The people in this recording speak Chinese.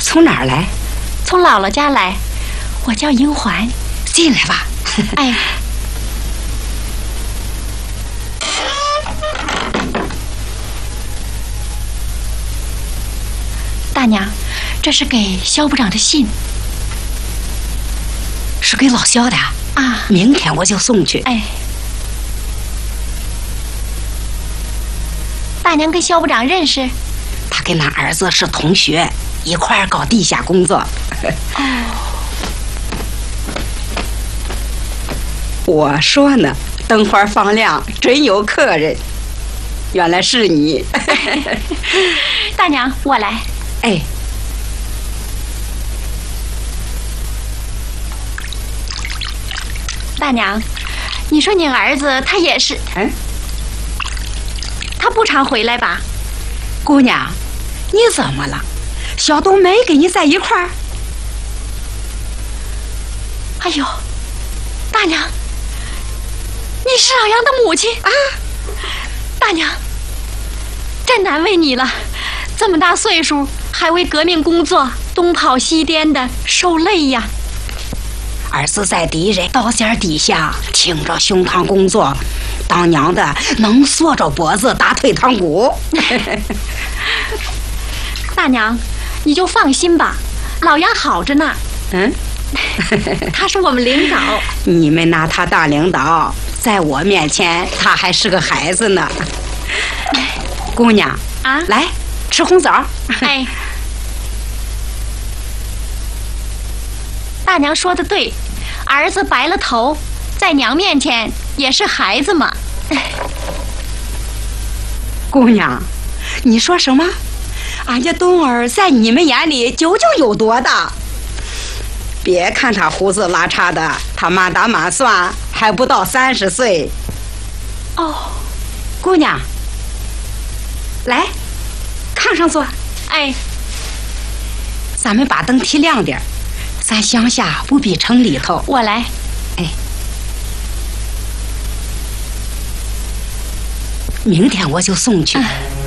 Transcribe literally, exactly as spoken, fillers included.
从哪儿来？ 从姥姥家来，我叫英环。 进来吧。 哎。大娘，这是给肖部长的信。 是给老肖的啊？ 明天我就送去。 哎。大娘跟肖部长认识？ 他跟他儿子是同学，一块儿搞地下工作。 哦。 我说呢，灯花放亮，准有客人。原来是你。 大娘，我来。 哎。 大娘，你说你儿子他也是， 嗯， 他不常回来吧？ 姑娘，你怎么了？小东没跟你在一块儿？ 哎呦，大娘，你是老杨的母亲啊！ 大娘，真难为你了，这么大岁数还为革命工作东跑西颠的，受累呀。 儿子在敌人刀尖底下挺着胸膛工作，当娘的能缩着脖子打退堂鼓。 大娘，你就放心吧，老杨好着呢。 嗯， 他是我们领导。 你们拿他当领导，在我面前他还是个孩子呢。姑娘啊， 来吃红枣。 哎，大娘说的对，儿子白了头，在娘面前也是孩子嘛。 姑娘，你说什么？俺家东儿在你们眼里究竟有多大？别看他胡子拉碴的，他满打满算还不到三十岁。 哦， 姑娘，来，炕上坐。 哎， 咱们把灯提亮点，咱乡下不比城里头。 我来。 哎，明天我就送去。 嗯